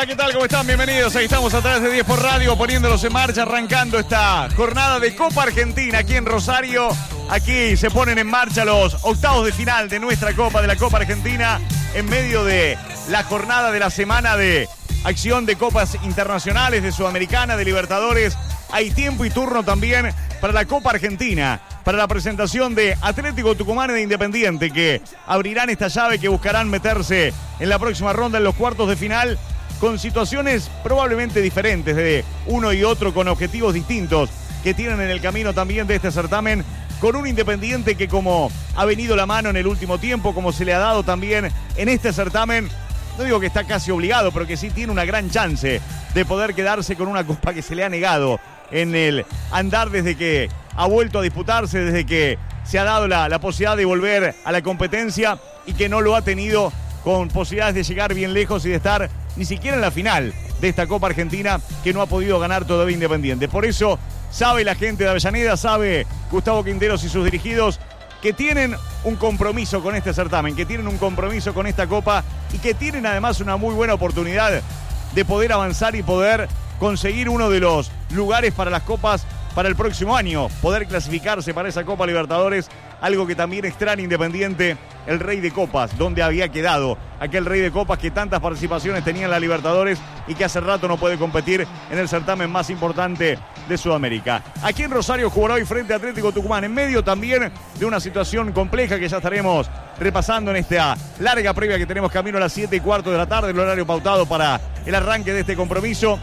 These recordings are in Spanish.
Hola, ¿qué tal? ¿Cómo están? Bienvenidos. Ahí estamos a través de 10 por Radio, poniéndolos en marcha, arrancando esta jornada de Copa Argentina aquí en Rosario. Aquí se ponen en marcha los octavos de final de nuestra Copa, de la Copa Argentina, en medio de la jornada de la semana de acción de Copas Internacionales, de Sudamericana, de Libertadores. Hay tiempo y turno también para la Copa Argentina, para la presentación de Atlético Tucumán y de Independiente, que abrirán esta llave, que buscarán meterse en la próxima ronda en los cuartos de final, con situaciones probablemente diferentes de uno y otro, con objetivos distintos que tienen en el camino también de este certamen, con un Independiente que, como ha venido la mano en el último tiempo, como se le ha dado también en este certamen, no digo que está casi obligado, pero que sí tiene una gran chance de poder quedarse con una copa que se le ha negado en el andar desde que ha vuelto a disputarse, desde que se ha dado la posibilidad de volver a la competencia, y que no lo ha tenido, con posibilidades de llegar bien lejos y de estar ni siquiera en la final de esta Copa Argentina, que no ha podido ganar todavía Independiente. Por eso sabe la gente de Avellaneda, sabe Gustavo Quinteros y sus dirigidos, que tienen un compromiso con este certamen, que tienen un compromiso con esta Copa, y que tienen además una muy buena oportunidad de poder avanzar y poder conseguir uno de los lugares para las copas para el próximo año, poder clasificarse para esa Copa Libertadores, algo que también extraña Independiente, el rey de copas, donde había quedado aquel rey de copas que tantas participaciones tenía en la Libertadores y que hace rato no puede competir en el certamen más importante de Sudamérica. Aquí en Rosario jugará hoy frente a Atlético Tucumán, en medio también de una situación compleja que ya estaremos repasando en esta larga previa que tenemos camino a las 7:15 de la tarde, el horario pautado para el arranque de este compromiso.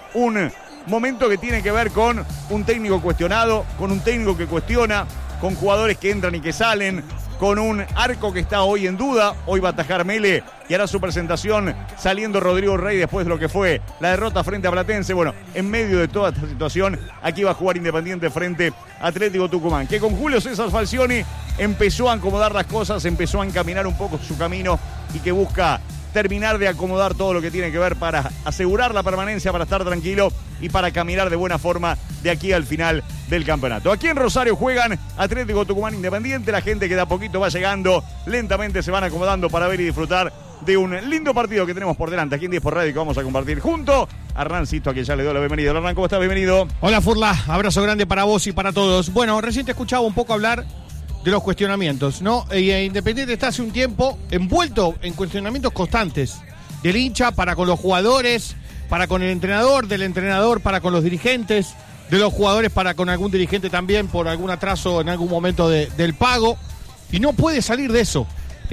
Un momento que tiene que ver con un técnico cuestionado, con un técnico que cuestiona, con jugadores que entran y que salen, con un arco que está hoy en duda. Hoy va a atajar Mele y hará su presentación saliendo Rodrigo Rey después de lo que fue la derrota frente a Platense. Bueno, en medio de toda esta situación, aquí va a jugar Independiente frente a Atlético Tucumán, que con Julio César Falcioni empezó a acomodar las cosas, empezó a encaminar un poco su camino, y que busca terminar de acomodar todo lo que tiene que ver para asegurar la permanencia, para estar tranquilo y para caminar de buena forma de aquí al final del campeonato. Aquí en Rosario juegan Atlético Tucumán Independiente. La gente que de a poquito va llegando, lentamente se van acomodando para ver y disfrutar de un lindo partido que tenemos por delante aquí en 10 por Radio, que vamos a compartir junto a Hernancito, a quien ya le doy la bienvenida. Hernán, ¿cómo estás? Bienvenido. Hola, Furla, abrazo grande para vos y para todos. Bueno, recién te escuchaba un poco hablar de los cuestionamientos, ¿no? Independiente está hace un tiempo envuelto en cuestionamientos constantes del hincha para con los jugadores, para con el entrenador, del entrenador para con los dirigentes, de los jugadores para con algún dirigente también por algún atraso en algún momento del pago, y no puede salir de eso.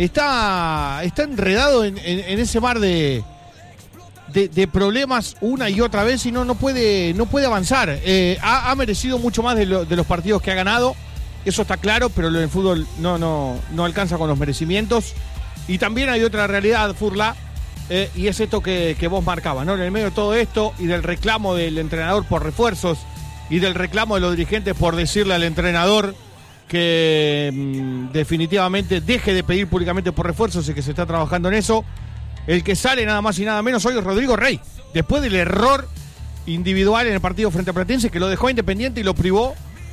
Está enredado en ese mar de problemas una y otra vez, y no puede avanzar. Ha merecido mucho más de los partidos que ha ganado. Eso está claro, pero lo del fútbol no alcanza con los merecimientos. Y también hay otra realidad, Furla, y es esto que vos marcabas, ¿no? En el medio de todo esto, y del reclamo del entrenador por refuerzos, y del reclamo de los dirigentes por decirle al entrenador que definitivamente deje de pedir públicamente por refuerzos, y que se está trabajando en eso. El que sale nada más y nada menos hoy es Rodrigo Rey, después del error individual en el partido frente a Platense, que lo dejó Independiente y lo privó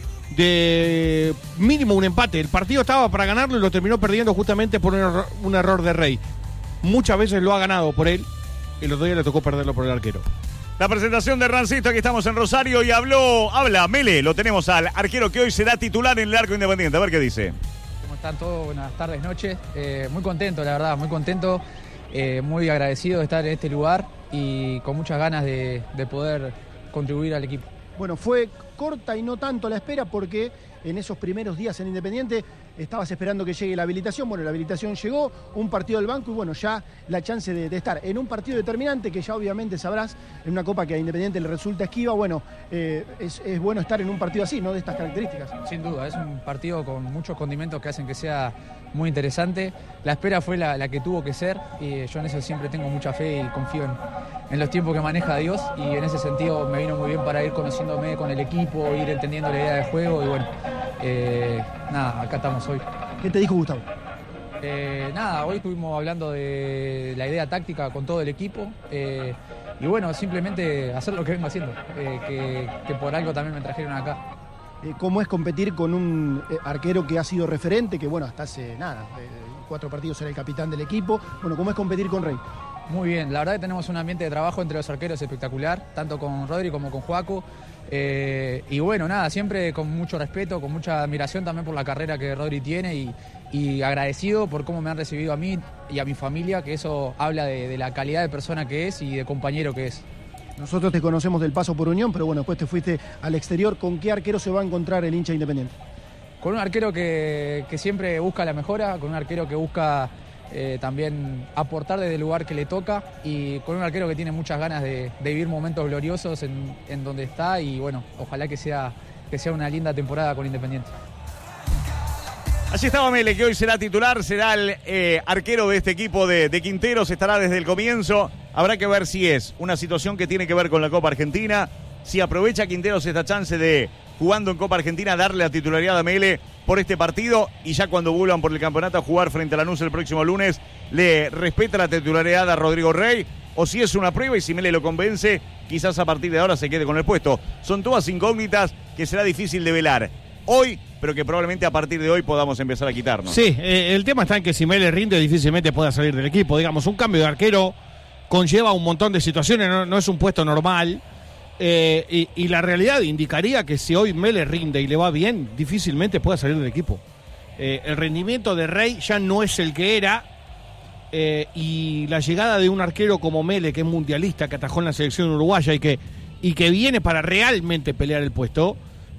de mínimo un empate. El partido estaba para ganarlo y lo terminó perdiendo justamente por un error de Rey. Muchas veces lo ha ganado por él, y el otro día le tocó perderlo por el arquero. La presentación de Hernancito, aquí estamos en Rosario, y habla Mele, lo tenemos al arquero que hoy será titular en el arco Independiente. A ver qué dice. ¿Cómo están todos? Buenas tardes, noches. Muy contento, la verdad, muy contento, muy agradecido de estar en este lugar y con muchas ganas de poder contribuir al equipo. Bueno, fue corta y no tanto la espera, porque en esos primeros días en Independiente estabas esperando que llegue la habilitación. Bueno, la habilitación llegó, un partido del banco, y bueno, ya la chance de estar en un partido determinante, que ya obviamente sabrás, en una copa que a Independiente le resulta esquiva. Bueno, es bueno estar en un partido así, ¿no? De estas características. Sin duda, es un partido con muchos condimentos que hacen que sea muy interesante. La espera fue la que tuvo que ser, y yo en eso siempre tengo mucha fe y confío en los tiempos que maneja Dios, y en ese sentido me vino muy bien para ir conociéndome con el equipo, ir entendiendo la idea de juego, y bueno, nada, acá estamos hoy. ¿Qué te dijo Gustavo? Nada, hoy estuvimos hablando de la idea táctica con todo el equipo, y bueno, simplemente hacer lo que vengo haciendo, que por algo también me trajeron acá. ¿Cómo es competir con un arquero que ha sido referente, que bueno, hasta hace 4 partidos era el capitán del equipo? Bueno, ¿cómo es competir con Rey? Muy bien, la verdad que tenemos un ambiente de trabajo entre los arqueros espectacular, tanto con Rodri como con Joaco. Y bueno, nada, siempre con mucho respeto, con mucha admiración también por la carrera que Rodri tiene y agradecido por cómo me han recibido a mí y a mi familia, que eso habla de la calidad de persona que es y de compañero que es. Nosotros te conocemos del paso por Unión, pero bueno, después te fuiste al exterior. ¿Con qué arquero se va a encontrar el hincha Independiente? Con un arquero que siempre busca la mejora, con un arquero que busca también aportar desde el lugar que le toca y con un arquero que tiene muchas ganas de vivir momentos gloriosos en donde está y bueno, ojalá que sea una linda temporada con Independiente. Así estaba Mele, que hoy será titular, será el arquero de este equipo de Quinteros, estará desde el comienzo. Habrá que ver si es una situación que tiene que ver con la Copa Argentina, si aprovecha Quinteros esta chance de, jugando en Copa Argentina, darle la titularidad a Mele por este partido y ya cuando vuelvan por el campeonato a jugar frente a Lanús el próximo lunes, le respeta la titularidad a Rodrigo Rey, o si es una prueba y si Mele lo convence, quizás a partir de ahora se quede con el puesto. Son todas incógnitas que será difícil de velar hoy, pero que probablemente a partir de hoy podamos empezar a quitarnos. Sí, el tema está en que si Mele rinde difícilmente pueda salir del equipo. Digamos, un cambio de arquero conlleva un montón de situaciones, no es un puesto normal. Y la realidad indicaría que si hoy Mele rinde y le va bien, difícilmente pueda salir del equipo. El rendimiento de Rey ya no es el que era, y la llegada de un arquero como Mele, que es mundialista, que atajó en la selección uruguaya y que viene para realmente pelear el puesto,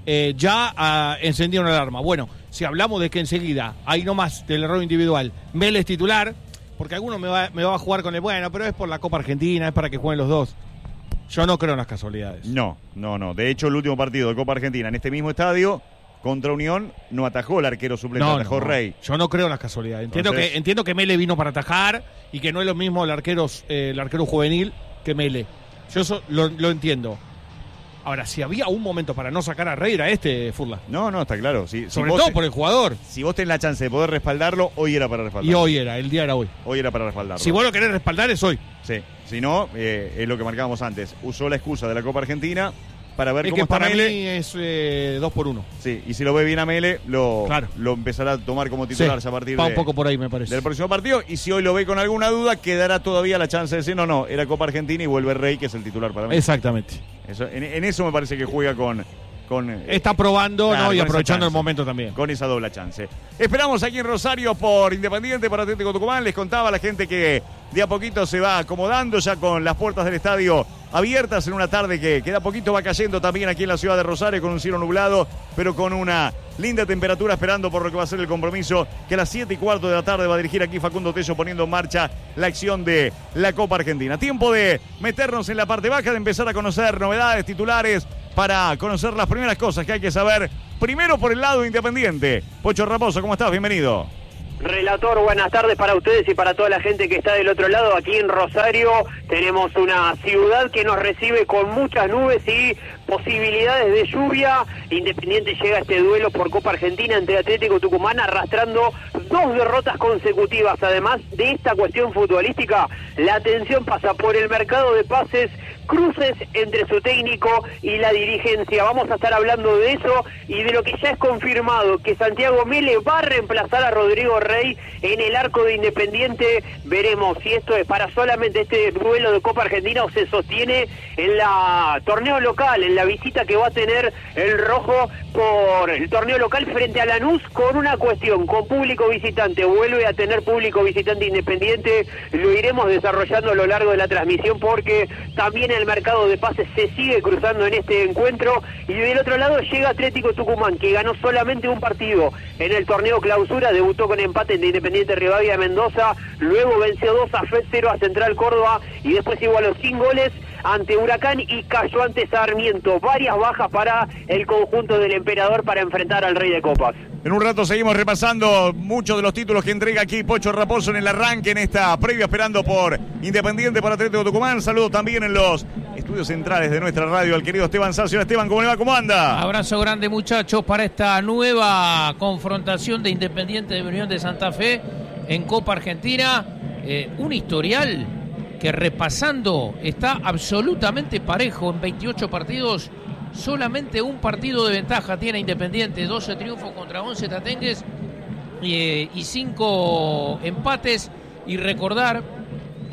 ya encendió una alarma. Bueno, si hablamos de que enseguida, ahí nomás del error individual, Mele es titular, porque alguno me va a jugar con el bueno, pero es por la Copa Argentina, es para que jueguen los dos. Yo no creo en las casualidades. No. De hecho, el último partido de Copa Argentina en este mismo estadio, contra Unión, no atajó el arquero suplente, atajó Rey. Yo no creo en las casualidades. Entiendo que Mele vino para atajar y que no es lo mismo el arquero juvenil que Mele. Yo eso lo entiendo. Ahora, si había un momento para no sacar a Rey, era Furla. No, está claro. Sobre todo por el jugador. Si vos tenés la chance de poder respaldarlo, hoy era para respaldarlo. Y hoy el día era hoy. Hoy era para respaldarlo. Si vos lo querés respaldar, es hoy. Sí, si no, es lo que marcábamos antes. Usó la excusa de la Copa Argentina para ver cómo que está para Mele. Mí es 2 por 1. Sí, y si lo ve bien a Mele, lo empezará a tomar como titular ya a partir un poco por ahí, me parece. del próximo partido. Y si hoy lo ve con alguna duda, quedará todavía la chance de decir, no, era Copa Argentina y vuelve Rey, que es el titular para mí. Exactamente. En eso me parece que juega con está probando, claro, y con aprovechando el momento también. Con esa doble chance. Esperamos aquí en Rosario por Independiente, por Atlético Tucumán. Les contaba a la gente que de a poquito se va acomodando ya con las puertas del estadio abiertas en una tarde que de a poquito va cayendo también aquí en la ciudad de Rosario con un cielo nublado, pero con una linda temperatura, esperando por lo que va a ser el compromiso, que a las 7:15 de la tarde va a dirigir aquí Facundo Tello, poniendo en marcha la acción de la Copa Argentina. Tiempo de meternos en la parte baja, de empezar a conocer novedades, titulares, para conocer las primeras cosas que hay que saber. Primero por el lado Independiente. Pocho Raposo, ¿cómo estás? Bienvenido. Relator, buenas tardes para ustedes y para toda la gente que está del otro lado. Aquí en Rosario tenemos una ciudad que nos recibe con muchas nubes y posibilidades de lluvia. Independiente llega a este duelo por Copa Argentina ante Atlético Tucumán arrastrando 2 derrotas consecutivas. Además de esta cuestión futbolística, la atención pasa por el mercado de pases, cruces entre su técnico y la dirigencia. Vamos a estar hablando de eso y de lo que ya es confirmado, que Santiago Mele va a reemplazar a Rodrigo Rey en el arco de Independiente. Veremos si esto es para solamente este duelo de Copa Argentina o se sostiene en la torneo local, en la visita que va a tener el rojo por el torneo local frente a Lanús, con una cuestión, con público visitante. Vuelve a tener público visitante Independiente, lo iremos desarrollando a lo largo de la transmisión, porque también el mercado de pases se sigue cruzando en este encuentro. Y del otro lado llega Atlético Tucumán, que ganó solamente un partido en el torneo clausura, debutó con empate de Independiente Rivadavia Mendoza, luego venció 2-0 a Central Córdoba y después igualó sin goles ante Huracán y cayó ante Sarmiento. Varias bajas para el conjunto del Emperador para enfrentar al Rey de Copas. En un rato seguimos repasando muchos de los títulos que entrega aquí Pocho Raposo en el arranque, en esta previa, esperando por Independiente, por Atlético Tucumán. Saludo también en los estudios centrales de nuestra radio al querido Esteban Sacio. Esteban, ¿cómo le va? ¿Cómo anda? Abrazo grande, muchachos, para esta nueva confrontación de Independiente de Unión de Santa Fe en Copa Argentina. Un historial que, repasando, está absolutamente parejo. En 28 partidos, solamente un partido de ventaja tiene Independiente, 12 triunfos contra 11 tatengues y 5 empates. Y recordar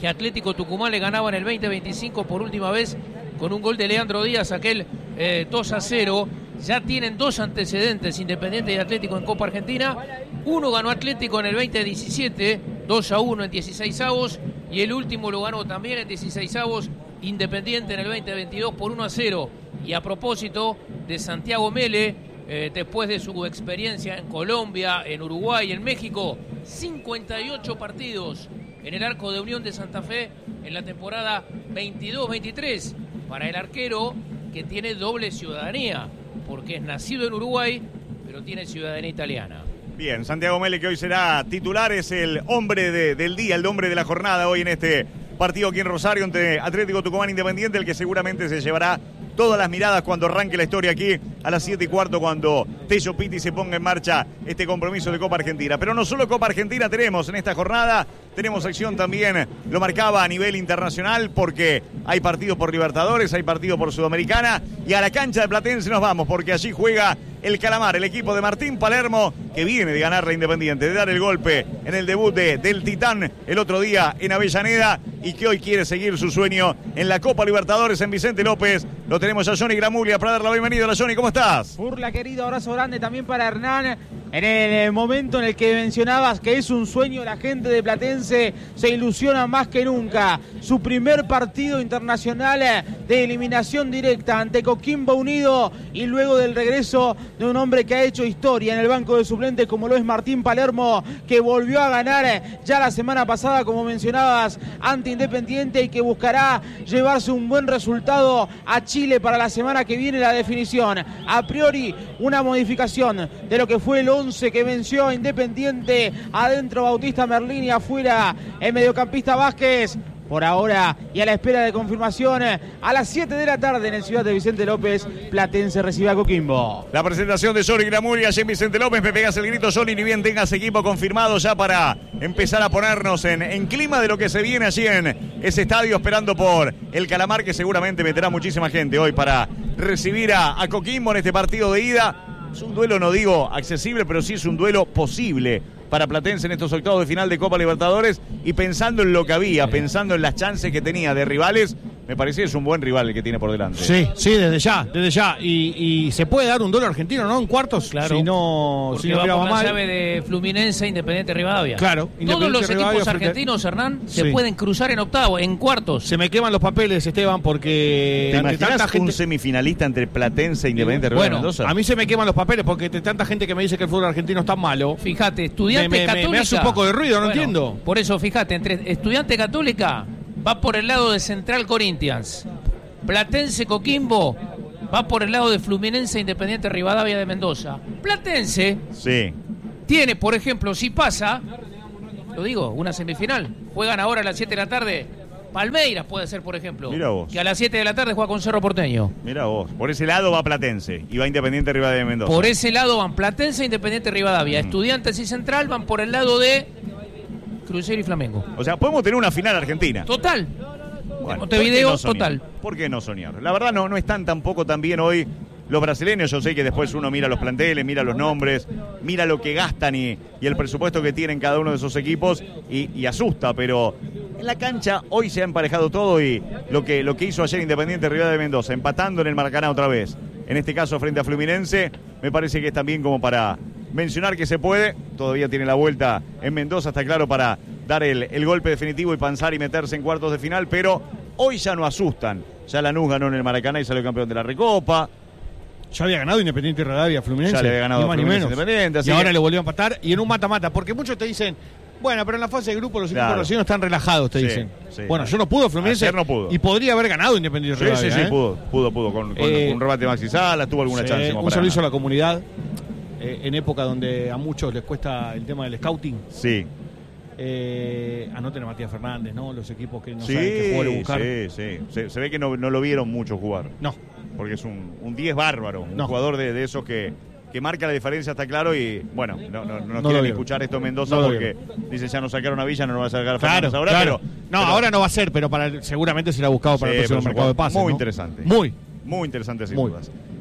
que Atlético Tucumán le ganaba en el 2025 por última vez con un gol de Leandro Díaz, aquel 2-0. Ya tienen 2 antecedentes, Independiente y Atlético en Copa Argentina. Uno ganó Atlético en el 2017, 2-1 en 16avos, y el último lo ganó también en 16avos Independiente en el 2022 por 1-0. Y a propósito de Santiago Mele, después de su experiencia en Colombia, en Uruguay, en México, 58 partidos en el arco de Unión de Santa Fe en la temporada 22-23 para el arquero, que tiene doble ciudadanía, porque es nacido en Uruguay, pero tiene ciudadanía italiana. Bien, Santiago Mele, que hoy será titular, es el hombre del día, el hombre de la jornada hoy en este partido aquí en Rosario entre Atlético Tucumán e Independiente, el que seguramente se llevará todas las miradas cuando arranque la historia aquí a las 7:15, cuando Tello Pitti se ponga en marcha este compromiso de Copa Argentina. Pero no solo Copa Argentina tenemos en esta jornada, tenemos acción también, lo marcaba a nivel internacional, porque hay partido por Libertadores, hay partido por Sudamericana, y a la cancha de Platense nos vamos, porque allí juega el Calamar, el equipo de Martín Palermo, que viene de ganar la Independiente, de dar el golpe en el debut del Titán el otro día en Avellaneda, y que hoy quiere seguir su sueño en la Copa Libertadores en Vicente López. Lo tenemos a Johnny Gramulia para dar la bienvenida. Hola Johnny, ¿cómo estás? Burla, querido, abrazo grande también para Hernán. En el momento en el que mencionabas que es un sueño, la gente de Platense se ilusiona más que nunca. Su primer partido internacional de eliminación directa ante Coquimbo Unido, y luego del regreso de un hombre que ha hecho historia en el banco de suplentes como lo es Martín Palermo, que volvió a ganar ya la semana pasada, como mencionabas, ante Independiente, y que buscará llevarse un buen resultado a Chile para la semana que viene, la definición. A priori, una modificación de lo que fue el 11 que venció a Independiente. Adentro Bautista Merlín y afuera el mediocampista Vázquez. Por ahora, y a la espera de confirmación, a las 7 de la tarde en el Ciudad de Vicente López, Platense recibe a Coquimbo. La presentación de Johnny Gramulia allí en Vicente López. Me pegas el grito, Johnny, ni bien tengas equipo confirmado ya para empezar a ponernos en clima de lo que se viene allí en ese estadio, esperando por el Calamar, que seguramente meterá muchísima gente hoy para recibir a Coquimbo en este partido de ida. Es un duelo, no digo accesible, pero sí es un duelo posible para Platense en estos octavos de final de Copa Libertadores, y pensando en lo que había, pensando en las chances que tenía de rivales, me parece que es un buen rival el que tiene por delante. Sí, desde ya. Y se puede dar un duelo argentino, ¿no? En cuartos, claro. Si no va por la mal. llave de Fluminense, Independiente Rivadavia. Claro. Todos los Rivadavia equipos argentinos, Hernán, se pueden cruzar en octavos, en cuartos. Se me queman los papeles, Esteban, porque ¿Te ante imaginas tanta gente... un semifinalista entre Platense e Independiente Rivadavia de Mendoza? A mí se me queman los papeles porque de tanta gente que me dice que el fútbol argentino está malo. Fíjate, Estudiante Católica. Me hace un poco de ruido, no entiendo. Por eso, fíjate, entre Estudiante Católica va por el lado de Central Corinthians. Platense Coquimbo va por el lado de Fluminense Independiente Rivadavia de Mendoza. Platense tiene, por ejemplo, si pasa, lo digo, una semifinal. Juegan ahora a las 7 de la tarde. Palmeiras puede ser, por ejemplo. Mira vos. Que a las 7 de la tarde juega con Cerro Porteño. Mira vos. Por ese lado va Platense y va Independiente Rivadavia de Mendoza. Por ese lado van Platense, Independiente Rivadavia. Estudiantes y Central van por el lado de Cruzeiro y Flamengo. O sea, podemos tener una final argentina. Total. Bueno, Montevideo, ¿por qué no soñar? total. ¿Por qué no soñar? La verdad no están tampoco tan bien hoy los brasileños. Yo sé que después uno mira los planteles, mira los nombres, mira lo que gastan y el presupuesto que tienen cada uno de esos equipos y asusta, pero en la cancha hoy se ha emparejado todo, y lo que hizo ayer Independiente Rivadavia de Mendoza, empatando en el Maracaná otra vez, en este caso frente a Fluminense, me parece que es también como para mencionar que se puede. Todavía tiene la vuelta en Mendoza, está claro, para dar el golpe definitivo y pensar y meterse en cuartos de final, pero hoy ya no asustan. Ya Lanús ganó en el Maracaná y salió campeón de la Recopa. Ya había ganado Independiente Rivadavia, Fluminense. Ya le había ganado ni más ni menos. Independiente. Y ahora le volvió a empatar y en un mata-mata. Porque muchos te dicen, bueno, pero en la fase de grupo los equipos brasileños están relajados, te dicen. Sí, bueno, yo no pudo Fluminense. Ayer no pudo. Y podría haber ganado Independiente Rivadavia. Sí, pudo. Con un rebate Maxi Salas, tuvo alguna chance. Un servicio a la comunidad. En época donde a muchos les cuesta el tema del scouting. Sí. Anoten a Matías Fernández, ¿no? Los equipos que no saben qué jugador buscar. Sí. Se ve que no lo vieron mucho jugar. No. Porque es un 10 bárbaro. Un jugador de esos que marca la diferencia, está claro. Y bueno, no quieren escuchar esto en Mendoza porque dicen ya nos sacaron a Villa, no nos va a sacar a Fernández ahora. Claro. Pero ahora no va a ser, pero seguramente será buscado para el próximo mercado de pases. Muy interesante. Muy interesante, sin dudas.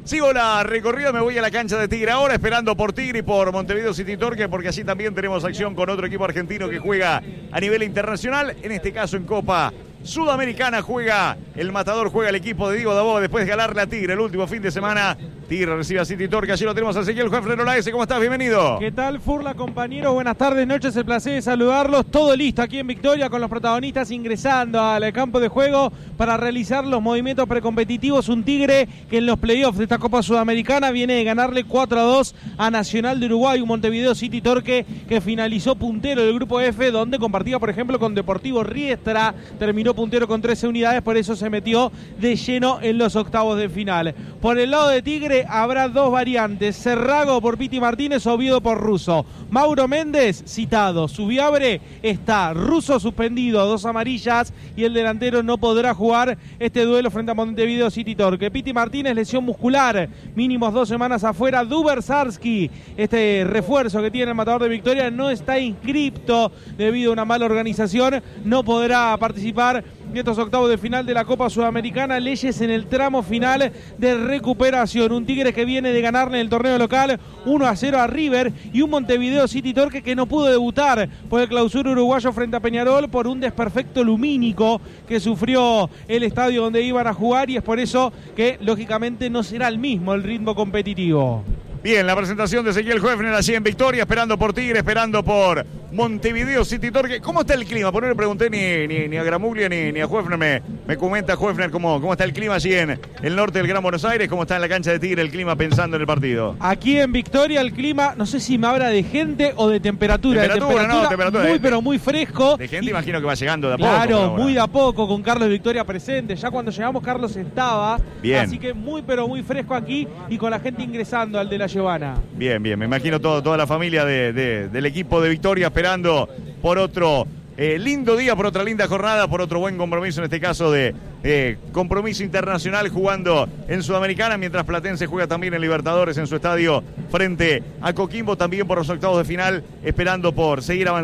Sigo la recorrida, me voy a la cancha de Tigre ahora, esperando por Tigre y por Montevideo City Torque, porque así también tenemos acción con otro equipo argentino que juega a nivel internacional, en este caso en Copa Sudamericana juega el Matador, juega el equipo de Diego Dabó después de ganarle a Tigre el último fin de semana. Tigre recibe a City Torque, allí lo tenemos a Ezequiel Juefler Olaez. ¿Cómo estás? Bienvenido. ¿Qué tal, Furla, compañeros? Buenas tardes, noches, el placer de saludarlos. Todo listo aquí en Victoria con los protagonistas ingresando al campo de juego para realizar los movimientos precompetitivos. Un Tigre que en los playoffs de esta Copa Sudamericana viene de ganarle 4-2 a Nacional de Uruguay, un Montevideo City Torque que finalizó puntero del grupo F, donde compartía, por ejemplo, con Deportivo Riestra, terminó puntero con 13 unidades, por eso se metió de lleno en los octavos de final. Por el lado de Tigre habrá dos variantes: Cerrago por Piti Martínez, Oviedo por Russo. Mauro Méndez citado, Subiabre está, Russo suspendido, 2 amarillas, y el delantero no podrá jugar este duelo frente a Montevideo City Torque. Piti Martínez, lesión muscular, mínimos 2 semanas afuera. Duber Sarsky, este refuerzo que tiene el Matador de Victoria, no está inscripto debido a una mala organización, no podrá participar en estos octavos de final de la Copa Sudamericana. Leyes en el tramo final de recuperación. Un Tigre que viene de ganarle en el torneo local 1-0 a River, y un Montevideo City Torque que no pudo debutar por el clausura uruguayo frente a Peñarol por un desperfecto lumínico que sufrió el estadio donde iban a jugar, y es por eso que lógicamente no será el mismo el ritmo competitivo. Bien, la presentación de Ezequiel Juefner allí en Victoria, esperando por Tigre, esperando por Montevideo City Torque. ¿Cómo está el clima? Por no le pregunté ni a Gramuglia ni a Juefner. Me comenta Juefner cómo está el clima allí en el norte del Gran Buenos Aires, cómo está en la cancha de Tigre el clima pensando en el partido. Aquí en Victoria el clima, no sé si me habla de gente o de temperatura. Temperatura, muy pero muy fresco. De gente imagino que va llegando de a poco. Claro, muy de a poco, con Carlos Victoria presente. Ya cuando llegamos Carlos estaba. Bien. Así que muy pero muy fresco aquí, y con la gente ingresando al de la Giovanna. Bien, me imagino toda la familia del equipo de Victoria esperando por otro lindo día, por otra linda jornada, por otro buen compromiso, en este caso de compromiso internacional, jugando en Sudamericana, mientras Platense juega también en Libertadores en su estadio frente a Coquimbo, también por los octavos de final, esperando por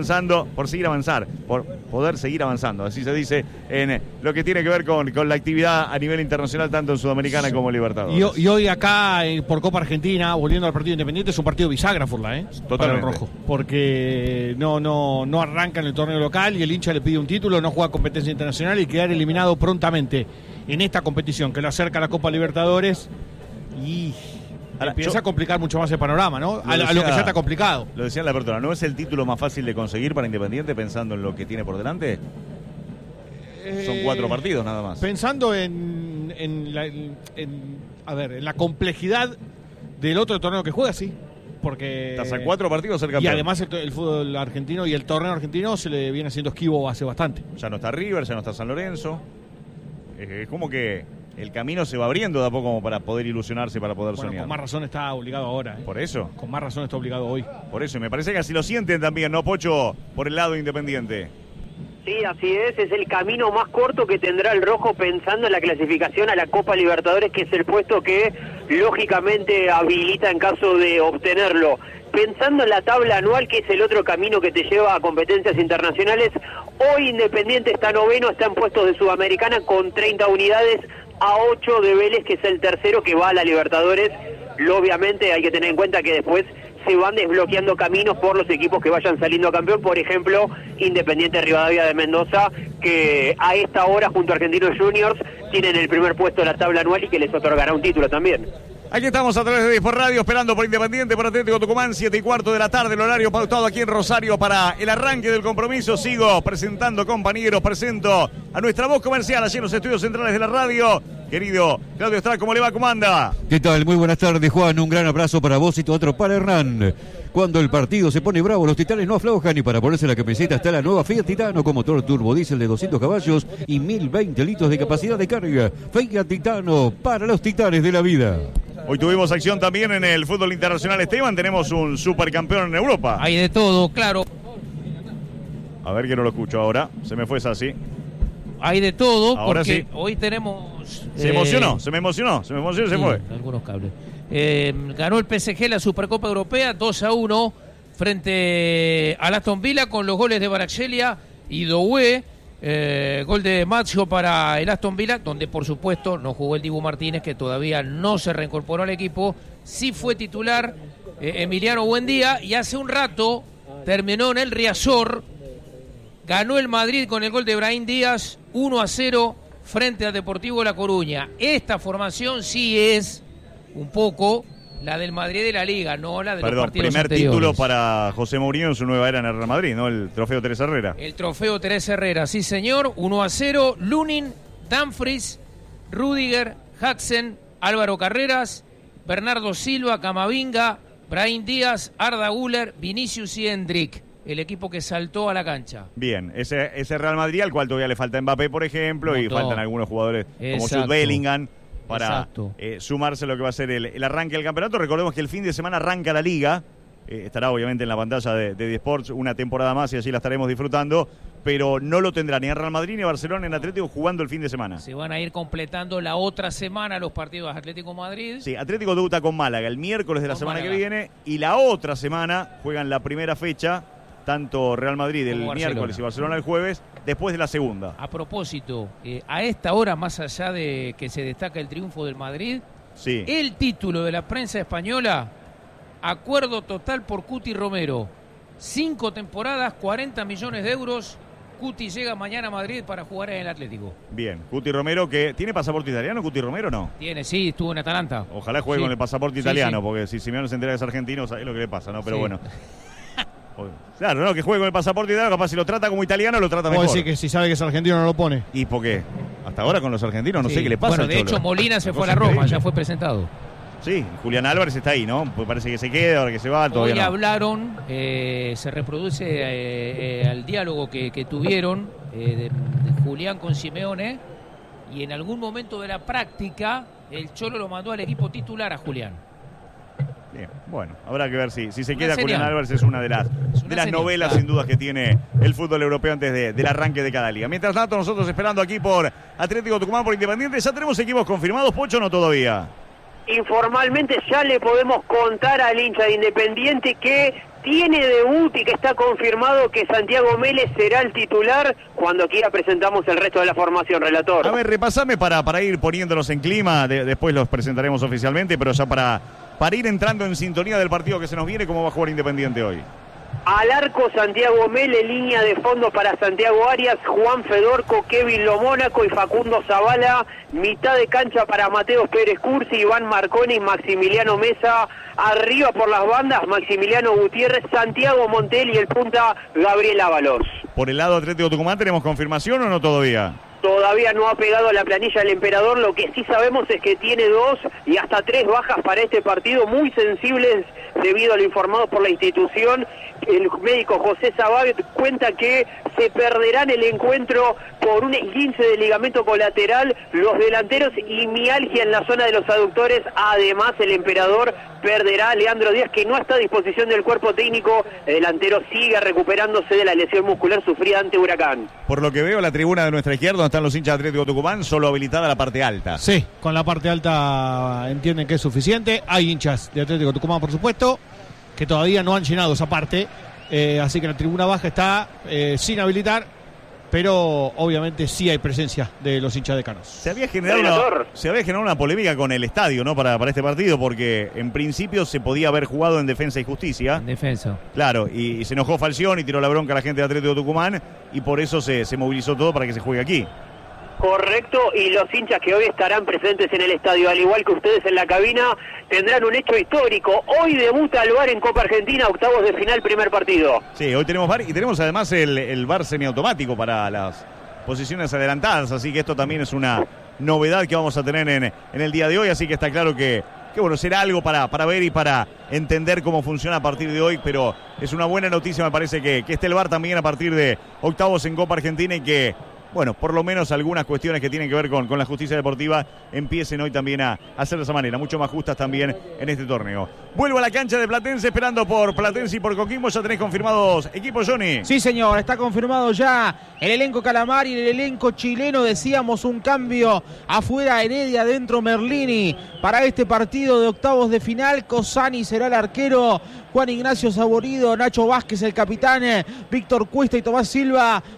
poder seguir avanzando, así se dice, en lo que tiene que ver con la actividad a nivel internacional, tanto en Sudamericana como en Libertadores. Y hoy acá, por Copa Argentina, volviendo al partido Independiente, es un partido bisagra, Furla, Totalmente. Para el rojo, porque no arranca en el torneo local y el hincha le pide un título, no juega competencia internacional, y quedar eliminado prontamente en esta competición que lo acerca a la Copa Libertadores, y ahora, empieza a complicar mucho más el panorama, ¿no? A lo que ya está complicado. Lo decía en la apertura, ¿no es el título más fácil de conseguir para Independiente pensando en lo que tiene por delante? Son 4 partidos nada más. Pensando en la complejidad del otro torneo que juega, sí. Porque estás a 4 partidos ser campeón. Y además el fútbol argentino y el torneo argentino se le viene haciendo esquivo hace bastante. Ya no está River, ya no está San Lorenzo. Es como que el camino se va abriendo de a poco como para poder ilusionarse, para poder soñar. Con más razón está obligado ahora. ¿Por eso? Con más razón está obligado hoy. Por eso, y me parece que así lo sienten también, ¿no, Pocho? Por el lado Independiente. Sí, así es el camino más corto que tendrá el rojo pensando en la clasificación a la Copa Libertadores, que es el puesto que lógicamente habilita en caso de obtenerlo. Pensando en la tabla anual, que es el otro camino que te lleva a competencias internacionales, hoy Independiente está noveno, está en puestos de Sudamericana con 30 unidades, a 8 de Vélez, que es el tercero que va a la Libertadores. Obviamente hay que tener en cuenta que después se van desbloqueando caminos por los equipos que vayan saliendo campeón. Por ejemplo, Independiente Rivadavia de Mendoza, que a esta hora junto a Argentinos Juniors tienen el primer puesto de la tabla anual y que les otorgará un título también. Aquí estamos a través de Dispor Radio, esperando por Independiente, por Atlético Tucumán, 7:15 de la tarde, el horario pautado aquí en Rosario para el arranque del compromiso. Sigo presentando, compañeros, presento a nuestra voz comercial allí en los estudios centrales de la radio. Querido Claudio Estrada, ¿cómo le va? ¿Cómo anda? ¿Qué tal? Muy buenas tardes, Juan. Un gran abrazo para vos y tu otro para Hernán. Cuando el partido se pone bravo, los titanes no aflojan, y para ponerse la camiseta está la nueva Fiat Titano con motor turbo diésel de 200 caballos y 1020 litros de capacidad de carga. Fiat Titano, para los titanes de la vida. Hoy tuvimos acción también en el fútbol internacional, Esteban. Tenemos un supercampeón en Europa. Hay de todo, claro. A ver que no lo escucho ahora. Se me fue así. Hay de todo, ahora porque sí. Hoy tenemos... Se me emocionó, se fue. Algunos cables. Ganó el PSG la Supercopa Europea 2-1 frente al Aston Villa con los goles de Baraxelia y Doué. Gol de Maggio para el Aston Villa, donde por supuesto no jugó el Dibu Martínez, que todavía no se reincorporó al equipo. Sí fue titular Emiliano Buendía, y hace un rato terminó en el Riazor. Ganó el Madrid con el gol de Brahim Díaz 1-0 frente al Deportivo La Coruña. Esta formación sí es un poco la del Madrid de la Liga, no la de los partidos primer anteriores. Título para José Mourinho en su nueva era en el Real Madrid, ¿no? El trofeo Teresa Herrera. El trofeo Teresa Herrera, sí señor, 1-0. Lunin, Dumfries, Rüdiger, Jackson, Álvaro Carreras, Bernardo Silva, Camavinga, Brahim Díaz, Arda Güler, Vinicius y Hendrick. El equipo que saltó a la cancha. Bien, ese Real Madrid al cual todavía le falta Mbappé, por ejemplo, y faltan algunos jugadores como Jude Bellingham para sumarse a lo que va a ser el arranque del campeonato. Recordemos que el fin de semana arranca la Liga. Estará obviamente en la pantalla de D-Sports una temporada más y allí la estaremos disfrutando, pero no lo tendrá ni a Real Madrid ni a Barcelona en Atlético jugando el fin de semana. Se van a ir completando la otra semana los partidos de Atlético Madrid. Sí, Atlético debuta con Málaga el miércoles de la semana que viene, y la otra semana juegan la primera fecha, tanto Real Madrid el miércoles y Barcelona el jueves, después de la segunda. A propósito, a esta hora, más allá de que se destaca el triunfo del Madrid, sí, el título de la prensa española: acuerdo total por Cuti Romero. 5 temporadas, 40 millones de euros. Cuti llega mañana a Madrid para jugar en el Atlético. Bien, Cuti Romero, que tiene pasaporte italiano. ¿Cuti Romero no? Tiene, sí, estuvo en Atalanta. Ojalá juegue con el pasaporte italiano, porque si Simeone se entera que es argentino, sabés lo que le pasa, ¿no? Pero bueno. Claro, no, que juegue con el pasaporte italiano, capaz si lo trata como italiano lo trata mejor. Puedo decir que si sabe que es argentino no lo pone. ¿Y por qué? Hasta ahora con los argentinos no sé qué le pasa. Bueno, de hecho Molina se fue a la Roma, ya fue presentado. Sí, Julián Álvarez está ahí, ¿no? Pues parece que se queda, ahora que se va, todavía Hoy no. hablaron, se reproduce al diálogo que tuvieron de Julián con Simeone, y en algún momento de la práctica el Cholo lo mandó al equipo titular a Julián. Bien, bueno, habrá que ver si se queda Julián Álvarez. Es una de las novelas sin dudas que tiene el fútbol europeo antes del arranque de cada liga. Mientras tanto, nosotros esperando aquí por Atlético Tucumán, por Independiente. ¿Ya tenemos equipos confirmados, Pocho, o no todavía? Informalmente ya le podemos contar al hincha de Independiente que tiene debut y que está confirmado que Santiago Mélez será el titular. Cuando quiera presentamos el resto de la formación, relator. A ver, repasame para ir poniéndonos en clima, después los presentaremos oficialmente, pero ya para ir entrando en sintonía del partido que se nos viene, ¿cómo va a jugar Independiente hoy? Al arco Santiago Mele, línea de fondo para Santiago Arias, Juan Fedorco, Kevin Lomónaco y Facundo Zavala, mitad de cancha para Mateos Pérez Cursi, Iván Marconi y Maximiliano Mesa, arriba por las bandas Maximiliano Gutiérrez, Santiago Montel y el punta Gabriel Ábalos. Por el lado Atlético Tucumán, ¿tenemos confirmación o no todavía? Todavía no ha pegado a la planilla el Emperador. Lo que sí sabemos es que tiene 2 y hasta 3 bajas para este partido, muy sensibles debido a lo informado por la institución. El médico José Sabag cuenta que se perderán el encuentro por un esguince de ligamento colateral los delanteros y mialgia en la zona de los aductores. Además, el Emperador perderá a Leandro Díaz, que no está a disposición del cuerpo técnico. El delantero sigue recuperándose de la lesión muscular sufrida ante Huracán. Por lo que veo, la tribuna de nuestra izquierda, donde están los hinchas de Atlético Tucumán, solo habilitada la parte alta. Sí, con la parte alta entienden que es suficiente. Hay hinchas de Atlético Tucumán, por supuesto, que todavía no han llenado esa parte. Así que la tribuna baja está sin habilitar, pero obviamente sí hay presencia de los hinchas decanos. Se había generado una polémica con el estadio, ¿no? Para este partido, porque en principio se podía haber jugado en Defensa y Justicia. En defensa. Claro, y se enojó Falcioni y tiró la bronca a la gente de Atlético Tucumán, y por eso se movilizó todo para que se juegue aquí. Correcto, y los hinchas que hoy estarán presentes en el estadio, al igual que ustedes en la cabina, tendrán un hecho histórico. Hoy debuta el VAR en Copa Argentina, octavos de final, primer partido. Sí, hoy tenemos VAR y tenemos además el VAR semiautomático para las posiciones adelantadas, así que esto también es una novedad que vamos a tener en el día de hoy, así que está claro que bueno, será algo para ver y para entender cómo funciona a partir de hoy, pero es una buena noticia, me parece, que esté el VAR también a partir de octavos en Copa Argentina y que, bueno, por lo menos algunas cuestiones que tienen que ver con la justicia deportiva empiecen hoy también a hacer de esa manera, mucho más justas también en este torneo. Vuelvo a la cancha de Platense, esperando por Platense y por Coquimbo. ¿Ya tenés confirmados equipos, Johnny? Sí, señor, está confirmado ya el elenco Calamari, el elenco chileno. Decíamos un cambio afuera, Heredia, adentro Merlini. Para este partido de octavos de final, Cosani será el arquero, Juan Ignacio Saborido, Nacho Vázquez el capitán, Víctor Cuesta y Tomás Silva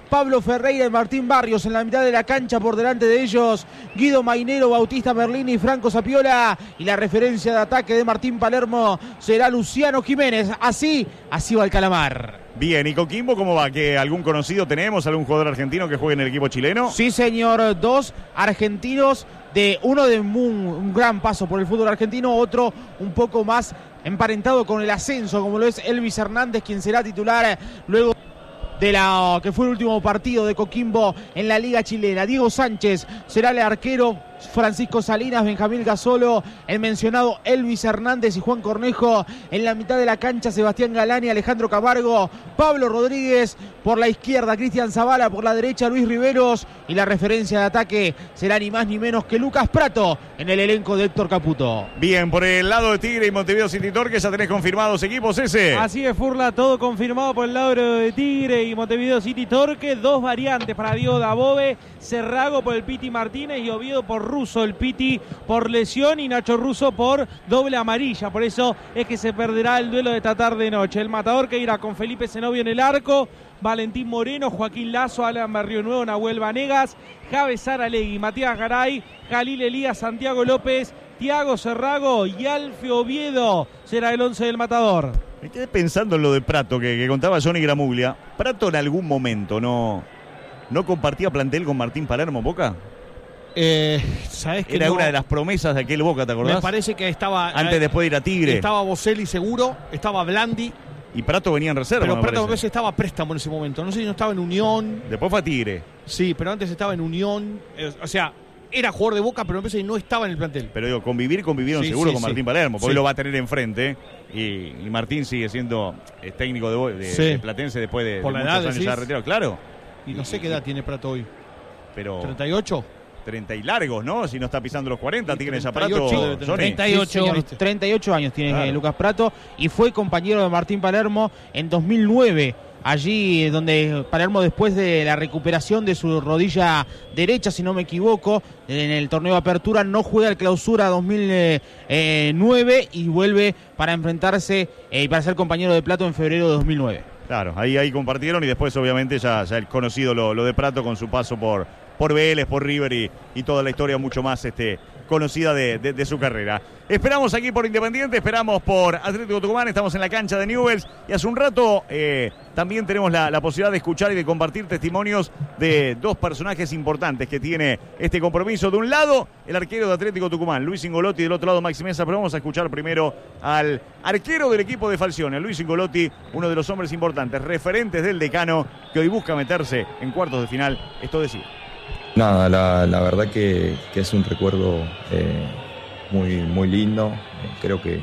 Pablo Ferreira y Martín Barrios en la mitad de la cancha, por delante de ellos Guido Mainero, Bautista Merlini y Franco Sapiola, y la referencia de ataque de Martín Palermo será Luciano Jiménez. Así va el Calamar. Bien, ¿y Coquimbo cómo va? ¿Que algún conocido tenemos? ¿Algún jugador argentino que juegue en el equipo chileno? Sí, señor, 2 argentinos, uno de un gran paso por el fútbol argentino, otro un poco más emparentado con el ascenso, como lo es Elvis Hernández, quien será titular luego de la que fue el último partido de Coquimbo en la Liga Chilena. Diego Sánchez será el arquero, Francisco Salinas, Benjamín Gasolo, el mencionado Elvis Hernández y Juan Cornejo en la mitad de la cancha, Sebastián Galani, Alejandro Camargo, Pablo Rodríguez por la izquierda, Cristian Zavala por la derecha, Luis Riveros, y la referencia de ataque será ni más ni menos que Lucas Prato en el elenco de Héctor Caputo. Bien, por el lado de Tigre y Montevideo City Torque ya tenés confirmados equipos ese. Así es, Furla, todo confirmado por el lado de Tigre y Montevideo City Torque. 2 variantes para Diego Dabove, Cerrago por el Piti Martínez y Oviedo por Russo, el Piti por lesión y Nacho Russo por doble amarilla. Por eso es que se perderá el duelo de esta tarde-noche. El Matador que irá con Felipe Zenobio en el arco, Valentín Moreno, Joaquín Lazo, Alan Barrionuevo, Nahuel Vanegas, Javes Saralegui, Matías Garay, Jalil Elías, Santiago López, Tiago Cerrago y Alfio Oviedo será el 11 del Matador. Me quedé pensando en lo de Prato que contaba Johnny Gramuglia. Prato en algún momento no compartía plantel con Martín Palermo, Boca. ¿Sabés que Era no? una de las promesas de aquel Boca, ¿te acordás? Me parece que estaba antes después de ir a Tigre. Estaba Boselli seguro, estaba Blandi. Y Prato venía en reserva. Pero Prato a veces estaba a préstamo en ese momento. No sé si no estaba en Unión. Después fue a Tigre. Sí, pero antes estaba en Unión. O sea, era jugador de Boca, pero me parece que no estaba en el plantel. Pero digo, convivieron Sí, seguro sí, con Martín sí. Palermo, porque Sí. lo va a tener enfrente. Y Martín sigue siendo técnico de Platense después de por la muchos edad, años decís. ya retirado. Claro. Y no sé qué edad tiene Prato hoy. Pero ¿38? 30 y largos, ¿no? Si no está pisando los 40, tiene ya 38 Prato. debe tener. Johnny. 38. Sí, señor, 38 años tiene Claro. Lucas Prato y fue compañero de Martín Palermo en 2009. Allí donde Palermo, después de la recuperación de su rodilla derecha, si no me equivoco, en el torneo de apertura, no juega el clausura 2009 y vuelve para enfrentarse y para ser compañero de Prato en febrero de 2009. Claro, ahí compartieron y después obviamente ya el conocido lo de Prato con su paso por Vélez, por River y toda la historia mucho más conocida de su carrera. Esperamos aquí por Independiente, esperamos por Atlético Tucumán, estamos en la cancha de Newell's y hace un rato también tenemos la posibilidad de escuchar y de compartir testimonios de 2 personajes importantes que tiene este compromiso. De un lado, el arquero de Atlético Tucumán, Luis Ingolotti, del otro lado Maxi Mesa, pero vamos a escuchar primero al arquero del equipo de Falcione, Luis Ingolotti, uno de los hombres importantes, referentes del decano, que hoy busca meterse en cuartos de final, esto decía. Nada, la verdad que es un recuerdo muy, muy lindo. Creo que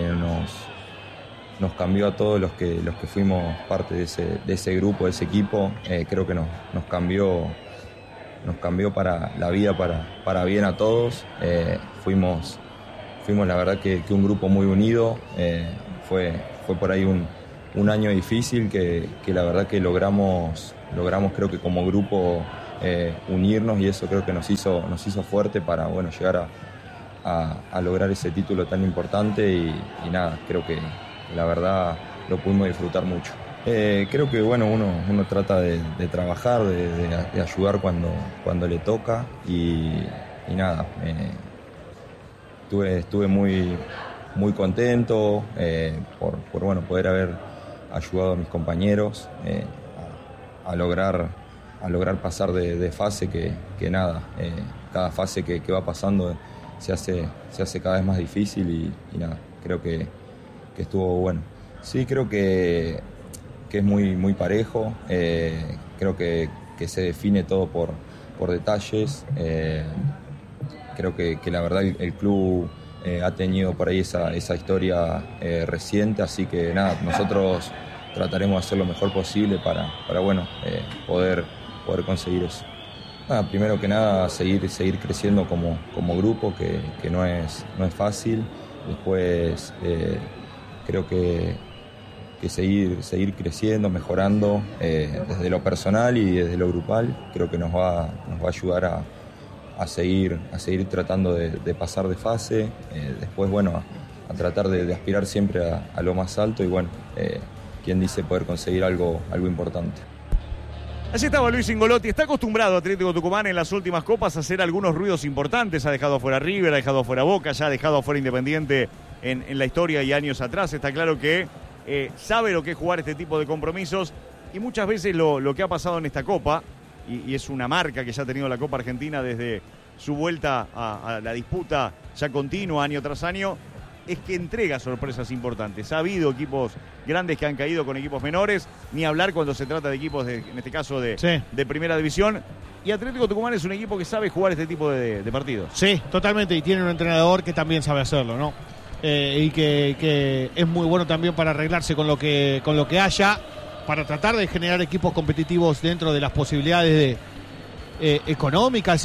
nos cambió a todos los que fuimos parte de ese grupo, de ese equipo. Creo que nos cambió para la vida, para bien a todos. Fuimos la verdad que un grupo muy unido. Fue por ahí un año difícil que la verdad que logramos creo que como grupo unirnos, y eso creo que nos hizo fuerte para llegar a lograr ese título tan importante y nada, creo que la verdad lo pudimos disfrutar mucho. Creo que uno trata de trabajar, de ayudar cuando le toca y nada, estuve muy, muy contento por poder haber ayudado a mis compañeros a lograr pasar de fase, que nada, cada fase que va pasando se hace cada vez más difícil y nada, creo que estuvo bueno. Sí, creo que es muy, muy parejo, creo que se define todo por detalles, creo que la verdad el club ha tenido por ahí esa historia reciente, así que nada, nosotros trataremos de hacer lo mejor posible para poder conseguir eso. Nada, primero que nada, seguir creciendo como grupo, que no es fácil. Después creo que seguir creciendo, mejorando desde lo personal y desde lo grupal. Creo que nos va a ayudar a seguir tratando de pasar de fase. Después, a tratar de aspirar siempre a lo más alto y quien dice poder conseguir algo importante. Allí estaba Luis Ingolotti. Está acostumbrado Atlético Tucumán en las últimas copas a hacer algunos ruidos importantes. Ha dejado afuera River, ha dejado afuera Boca, ya ha dejado afuera Independiente en la historia y años atrás. Está claro que sabe lo que es jugar este tipo de compromisos y muchas veces lo que ha pasado en esta copa, y es una marca que ya ha tenido la Copa Argentina desde su vuelta a la disputa ya continua año tras año, es que entrega sorpresas importantes. Ha habido equipos grandes que han caído con equipos menores, ni hablar cuando se trata de equipos, en este caso de primera división. Y Atlético Tucumán es un equipo que sabe jugar este tipo de partidos. Sí, totalmente, y tiene un entrenador que también sabe hacerlo, ¿no? Y que es muy bueno también para arreglarse con lo que haya, para tratar de generar equipos competitivos dentro de las posibilidades económicas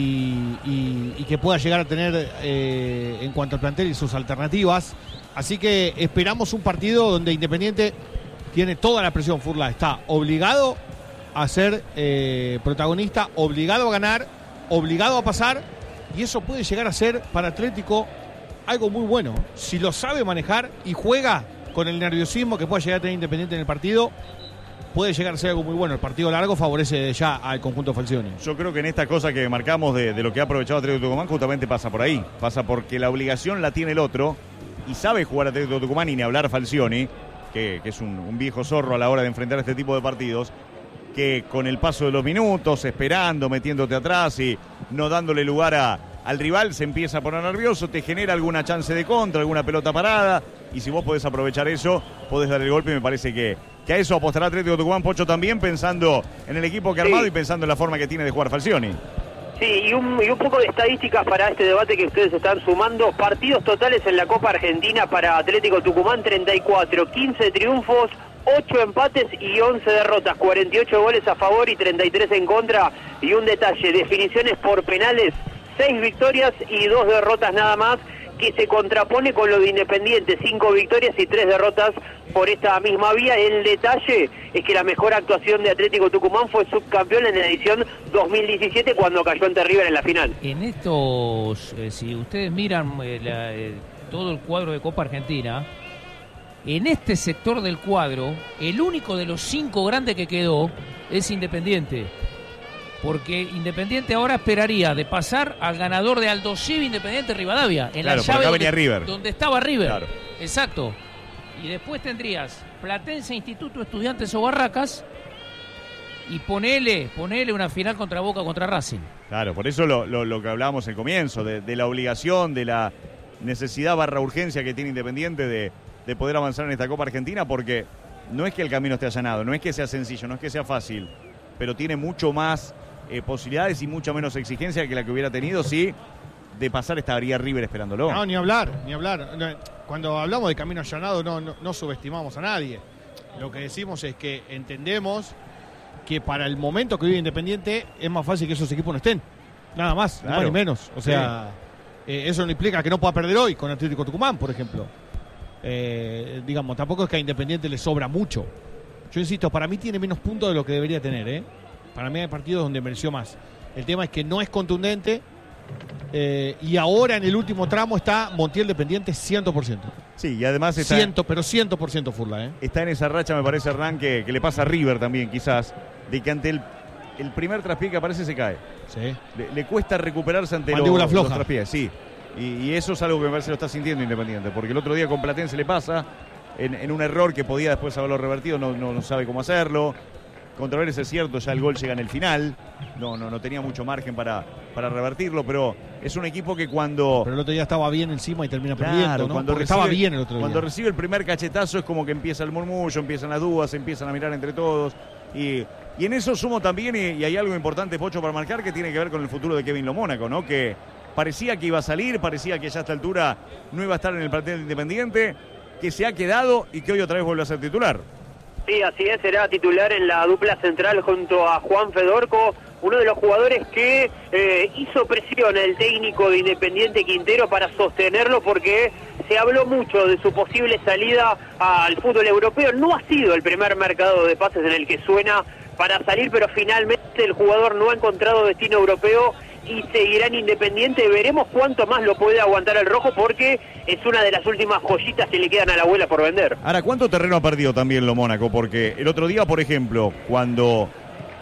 y que pueda llegar a tener en cuanto al plantel y sus alternativas. Así que esperamos un partido donde Independiente tiene toda la presión. Furla está obligado a ser protagonista, obligado a ganar, obligado a pasar, y eso puede llegar a ser para Atlético algo muy bueno. Si lo sabe manejar y juega con el nerviosismo que pueda llegar a tener Independiente en el partido, puede llegar a ser algo muy bueno. El partido largo favorece ya al conjunto Falcioni. Yo creo que en esta cosa que marcamos de lo que ha aprovechado Atlético Tucumán, justamente pasa por ahí. Pasa porque la obligación la tiene el otro y sabe jugar Atlético Tucumán, y ni hablar Falcioni, que es un viejo zorro a la hora de enfrentar este tipo de partidos, que con el paso de los minutos, esperando, metiéndote atrás y no dándole lugar al rival, se empieza a poner nervioso, te genera alguna chance de contra, alguna pelota parada, y si vos podés aprovechar eso, podés dar el golpe, y me parece que a eso apostará Atlético Tucumán, Pocho, también pensando en el equipo que ha armado y pensando en la forma que tiene de jugar Falcioni. Sí, y un poco de estadísticas para este debate que ustedes están sumando. Partidos totales en la Copa Argentina para Atlético Tucumán: 34, 15 triunfos, 8 empates y 11 derrotas, 48 goles a favor y 33 en contra. Y un detalle, definiciones por penales: 6 victorias y 2 derrotas nada más, que se contrapone con lo de Independiente, 5 victorias y 3 derrotas por esta misma vía. El detalle es que la mejor actuación de Atlético Tucumán fue subcampeón en la edición 2017 cuando cayó ante River en la final. En estos, si ustedes miran todo el cuadro de Copa Argentina, en este sector del cuadro, el único de los 5 grandes que quedó es Independiente. Porque Independiente ahora esperaría de pasar al ganador de Aldo Civi, Independiente Rivadavia, en la llave donde estaba River. Claro. Exacto. Y después tendrías Platense, Instituto, Estudiantes o Barracas, y ponele una final contra Boca, contra Racing. Claro, por eso lo que hablábamos al comienzo, de la obligación, de la necesidad / urgencia que tiene Independiente de poder avanzar en esta Copa Argentina, porque no es que el camino esté allanado, no es que sea sencillo, no es que sea fácil, pero tiene mucho más posibilidades y mucha menos exigencia que la que hubiera tenido si de pasar estaría River esperándolo. No, ni hablar. Cuando hablamos de camino allanado no subestimamos a nadie. Lo que decimos es que entendemos que para el momento que vive Independiente es más fácil que esos equipos no estén. Nada más, claro, ni más ni menos. O sea, eso no implica que no pueda perder hoy con Atlético Tucumán, por ejemplo. Digamos, tampoco es que a Independiente le sobra mucho. Yo insisto, para mí tiene menos puntos de lo que debería tener, Para mí hay partidos donde mereció más. El tema es que no es contundente, y ahora en el último tramo está Montiel dependiente 100%. Sí, y además está... 100% Furla, Está en esa racha, me parece, Hernán, que le pasa a River también, quizás, de que ante el primer traspié que aparece se cae. Sí. Le cuesta recuperarse ante los traspiés, sí. Y eso es algo que me parece lo está sintiendo Independiente, porque el otro día con Platense le pasa... En un error que podía después haberlo revertido, no sabe cómo hacerlo. Contra Vélez es cierto, ya el gol llega en el final. No tenía mucho margen para revertirlo, pero es un equipo que cuando... Pero el otro día estaba bien encima y termina perdiendo, ¿no? Porque estaba bien el otro día. Cuando recibe el primer cachetazo es como que empieza el murmullo, empiezan las dudas, empiezan a mirar entre todos. Y en eso sumo también, y hay algo importante, Pocho, para marcar, que tiene que ver con el futuro de Kevin Lo Mónaco, ¿no? Que parecía que iba a salir, parecía que ya a esta altura no iba a estar en el plantel Independiente, que se ha quedado y que hoy otra vez vuelve a ser titular. Sí, así es, será titular en la dupla central junto a Juan Fedorco, uno de los jugadores que hizo presión el técnico de Independiente, Quintero, para sostenerlo, porque se habló mucho de su posible salida al fútbol europeo. No ha sido el primer mercado de pases en el que suena para salir, pero finalmente el jugador no ha encontrado destino europeo y seguirá en Independiente. Veremos cuánto más lo puede aguantar el rojo, porque es una de las últimas joyitas que le quedan a la abuela por vender. Ahora, ¿cuánto terreno ha perdido también Lo Mónaco? Porque el otro día, por ejemplo, cuando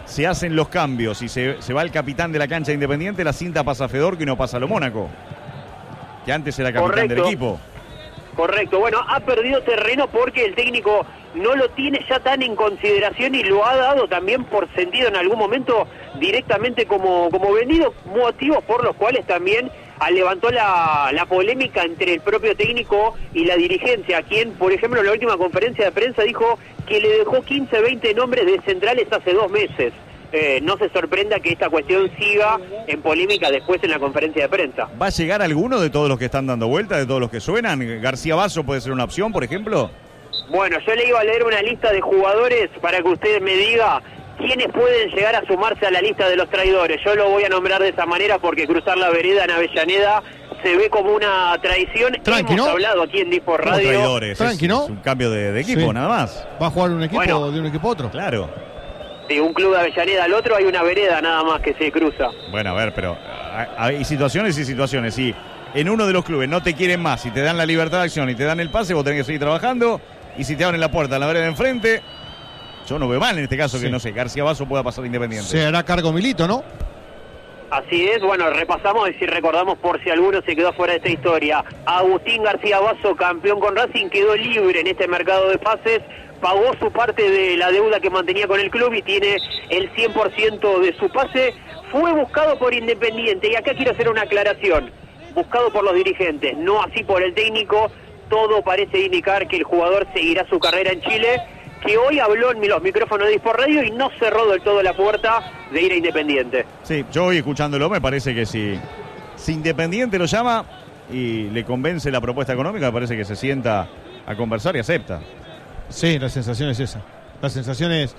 se hacen los cambios y se va el capitán de la cancha de Independiente, la cinta pasa a Fedor, que no pasa a lo Mónaco, que antes era capitán del equipo. Correcto, bueno, ha perdido terreno porque el técnico no lo tiene ya tan en consideración y lo ha dado también por sentido en algún momento directamente como vendido, motivos por los cuales también levantó la polémica entre el propio técnico y la dirigencia, quien, por ejemplo, en la última conferencia de prensa dijo que le dejó 15, 20 nombres de centrales hace 2 meses. No se sorprenda que esta cuestión siga en polémica después en la conferencia de prensa. ¿Va a llegar alguno de todos los que están dando vuelta, de todos los que suenan? ¿García Basso puede ser una opción, por ejemplo? Bueno, yo le iba a leer una lista de jugadores para que usted me diga quiénes pueden llegar a sumarse a la lista de los traidores. Yo lo voy a nombrar de esa manera porque cruzar la vereda en Avellaneda se ve como una traición. Tranqui, Hemos ¿no? hablado aquí en Dispor Radio. Traidores, Tranqui, ¿no? es un cambio de equipo, Sí. nada más. Va a jugar un equipo Bueno. de un equipo a otro. Claro. De un club de Avellaneda al otro hay una vereda nada más que se cruza. Bueno, a ver, pero hay situaciones y situaciones. Si en uno de los clubes no te quieren más, si te dan la libertad de acción y te dan el pase, vos tenés que seguir trabajando. Y si te abren la puerta en la vereda de enfrente, yo no veo mal en este caso que, no sé, García Basso pueda pasar a Independiente. Se hará cargo Milito, ¿no? Así es, bueno, repasamos y si recordamos por si alguno se quedó fuera de esta historia. Agustín García Basso, campeón con Racing, quedó libre en este mercado de pases, pagó su parte de la deuda que mantenía con el club y tiene el 100% de su pase. Fue buscado por Independiente y acá quiero hacer una aclaración. Buscado por los dirigentes, no así por el técnico. Todo parece indicar que el jugador seguirá su carrera en Chile, que hoy habló en los micrófonos de Dispor Radio y no cerró del todo la puerta de ir a Independiente. Sí, yo hoy escuchándolo me parece que si Independiente lo llama y le convence la propuesta económica, me parece que se sienta a conversar y acepta. Sí, la sensación es esa. La sensación es...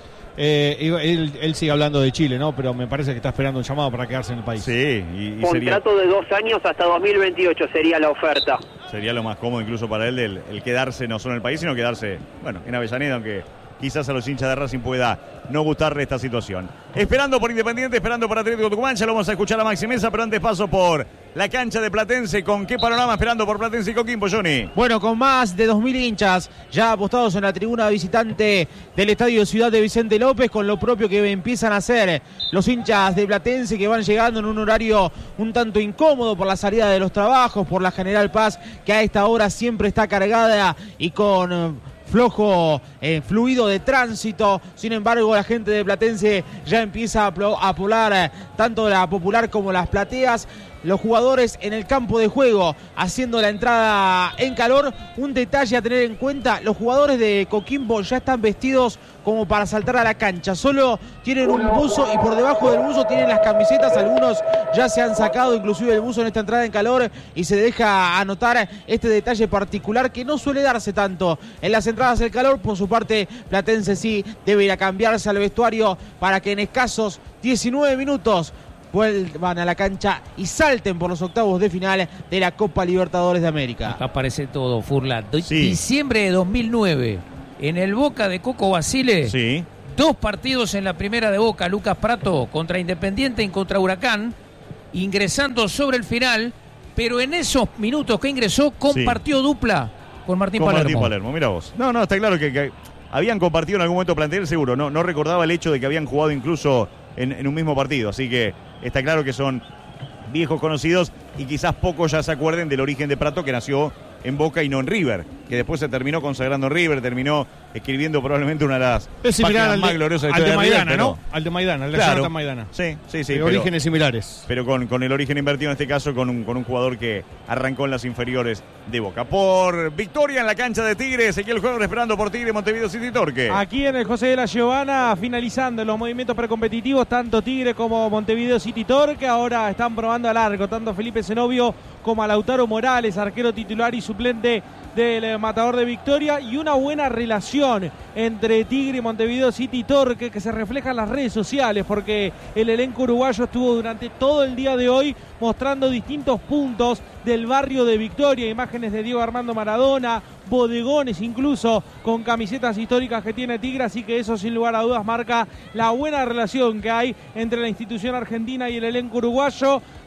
él sigue hablando de Chile, ¿no? Pero me parece que está esperando un llamado para quedarse en el país. Sí, y Contrato de 2 años hasta 2028 sería la oferta. sería lo más cómodo incluso para él el quedarse no solo en el país, sino quedarse, bueno, en Avellaneda, aunque quizás a los hinchas de Racing pueda no gustarle esta situación. Esperando por Independiente, esperando por Atlético Tucumán, ya lo vamos a escuchar a Maxi Mesa, pero antes paso por la cancha de Platense. ¿Con qué panorama esperando por Platense y Coquimbo, Johnny? Bueno, con más de 2.000 hinchas ya apostados en la tribuna visitante del Estadio Ciudad de Vicente López, con lo propio que empiezan a hacer los hinchas de Platense, que van llegando en un horario un tanto incómodo por la salida de los trabajos, por la General Paz, que a esta hora siempre está cargada y con flojo fluido de tránsito. Sin embargo, la gente de Platense ya empieza a poblar tanto la Popular como las plateas. Los jugadores en el campo de juego haciendo la entrada en calor. Un detalle a tener en cuenta: los jugadores de Coquimbo ya están vestidos como para saltar a la cancha. Solo tienen un buzo y por debajo del buzo tienen las camisetas. Algunos ya se han sacado inclusive el buzo en esta entrada en calor, y se deja anotar este detalle particular que no suele darse tanto en las entradas en calor. Por su parte, Platense sí debe ir a cambiarse al vestuario para que en escasos 19 minutos vuelvan a la cancha y salten por los octavos de final de la Copa Libertadores de América. Acá aparece todo, Furla. Sí. Diciembre de 2009, en el Boca de Coco Basile, Sí. 2 partidos en la primera de Boca, Lucas Prato contra Independiente y contra Huracán, ingresando sobre el final, pero en esos minutos que ingresó compartió dupla con Martín Con Palermo. Martín Palermo, mira vos. No, está claro que habían compartido en algún momento plantel, seguro. No recordaba el hecho de que habían jugado incluso en un mismo partido. Así que está claro que son viejos conocidos y quizás pocos ya se acuerden del origen de Prato, que nació en Boca y no en River, que después se terminó consagrando en River, terminó escribiendo probablemente una de las Es similar páginas al más de, gloriosas de al de historia de River, Maidana, ¿no? Al de Maidana, al de Claro. Jonathan Maidana. Sí. De pero- orígenes similares. Pero con el origen invertido en este caso, con un jugador que arrancó en las inferiores de Boca. Por victoria en la cancha de Tigre, Ezequiel Juegos esperando por Tigre, Montevideo City Torque. Aquí en el José de la Giovana, finalizando los movimientos precompetitivos, tanto Tigre como Montevideo City Torque. Ahora están probando a largo, tanto a Felipe Zenobio como a Lautaro Morales, arquero titular y suplente del Matador de Victoria, y una buena relación entre Tigre y Montevideo City Torque, que se refleja en las redes sociales, porque el elenco uruguayo estuvo durante todo el día de hoy mostrando distintos puntos del barrio de Victoria, imágenes de Diego Armando Maradona, bodegones incluso con camisetas históricas que tiene Tigre, así que eso sin lugar a dudas marca la buena relación que hay entre la institución argentina y el elenco uruguayo.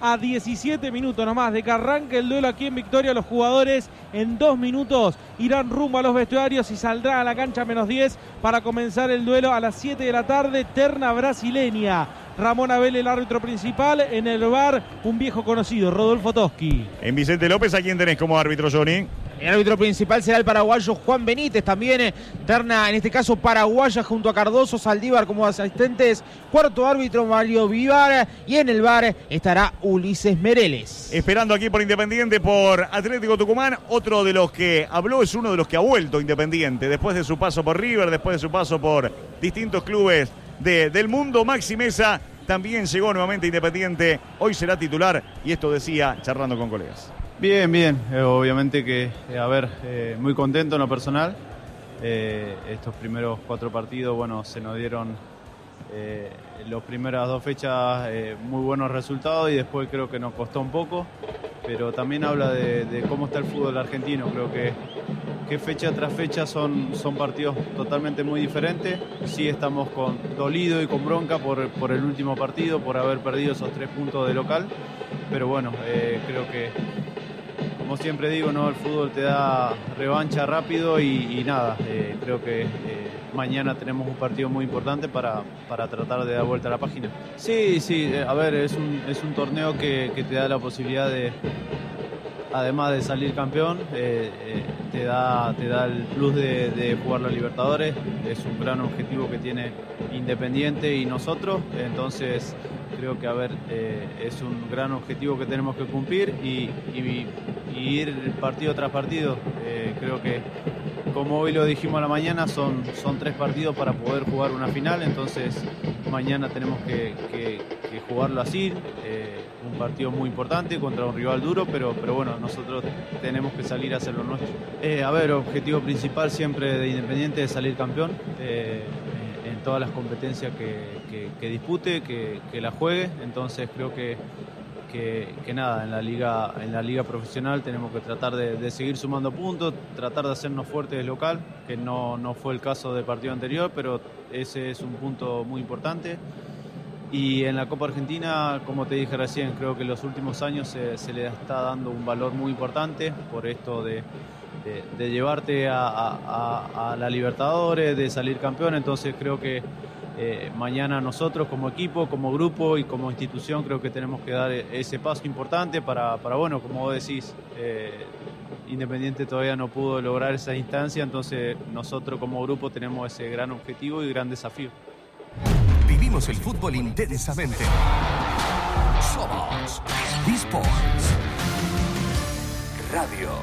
a 17 minutos nomás de que arranque el duelo aquí en Victoria. Los jugadores en 2 minutos irán rumbo a los vestuarios y saldrán a la cancha -10 para comenzar el duelo a las 7 de la tarde. Terna brasileña. Ramón Abel, el árbitro principal. En el VAR, un viejo conocido, Rodolfo Toschi. En Vicente López, ¿a quién tenés como árbitro, Johnny? El árbitro principal será el paraguayo Juan Benítez, también terna, en este caso paraguaya, junto a Cardoso, Saldívar como asistentes. Cuarto árbitro Mario Vivar, y en el VAR estará Ulises Mereles. Esperando aquí por Independiente, por Atlético Tucumán. Otro de los que habló es uno de los que ha vuelto Independiente después de su paso por River, después de su paso por distintos clubes del mundo. Maxi Mesa también llegó nuevamente a Independiente, hoy será titular, y esto decía charlando con colegas. Bien, obviamente que, muy contento en lo personal. Estos primeros 4 partidos, bueno, se nos dieron las primeras 2 fechas muy buenos resultados, y después creo que nos costó un poco, pero también habla de cómo está el fútbol argentino. Creo que fecha tras fecha son partidos totalmente muy diferentes. Sí, estamos dolidos y con bronca por el último partido, por haber perdido esos 3 puntos de local, pero bueno, creo que, como siempre digo, ¿no? El fútbol te da revancha rápido y nada, creo que mañana tenemos un partido muy importante para tratar de dar vuelta a la página. Sí, es un torneo que te da la posibilidad de, además de salir campeón, te da el plus de jugar la Libertadores. Es un gran objetivo que tiene Independiente y nosotros, entonces creo que es un gran objetivo que tenemos que cumplir y ir partido tras partido. Creo que, como hoy lo dijimos a la mañana, son 3 partidos para poder jugar una final, entonces mañana tenemos que jugarlo así, un partido muy importante contra un rival duro, pero bueno, nosotros tenemos que salir a hacer lo nuestro. Objetivo principal siempre de Independiente es salir campeón, en todas las competencias que dispute, que la juegue. Entonces creo que nada, en la liga profesional tenemos que tratar de seguir sumando puntos, tratar de hacernos fuertes de local, que no fue el caso del partido anterior, pero ese es un punto muy importante. Y en la Copa Argentina, como te dije recién, creo que en los últimos años se le está dando un valor muy importante por esto de llevarte a la Libertadores, de salir campeón. Entonces creo que mañana nosotros como equipo, como grupo y como institución creo que tenemos que dar ese paso importante para bueno, como vos decís, Independiente todavía no pudo lograr esa instancia, entonces nosotros como grupo tenemos ese gran objetivo y gran desafío. Vivimos el fútbol intensamente. Somos eSports Radio.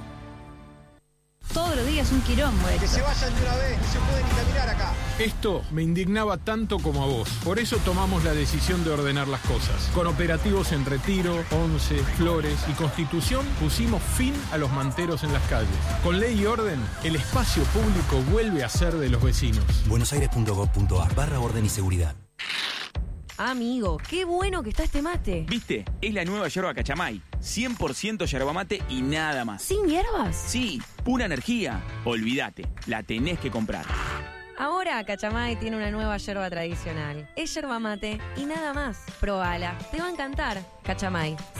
Todos los días un quilombo. Que se vayan de una vez, no se puede ni caminar acá. Esto me indignaba tanto como a vos. Por eso tomamos la decisión de ordenar las cosas. Con operativos en Retiro, Once, Flores y Constitución pusimos fin a los manteros en las calles. Con ley y orden, el espacio público vuelve a ser de los vecinos. buenosaires.gov.ar/orden y seguridad. Amigo, qué bueno que está este mate. ¿Viste? Es la nueva yerba Cachamay. 100% yerba mate y nada más. ¿Sin hierbas? Sí, pura energía. Olvídate, la tenés que comprar. Ahora Cachamay tiene una nueva yerba tradicional. Es yerba mate y nada más. Probala, te va a encantar. Cachamay,